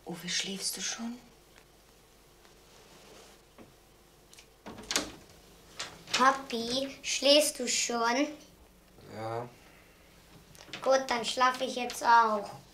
Uwe, schläfst du schon? Papi, schläfst du schon? Ja. Gut, dann schlafe ich jetzt auch.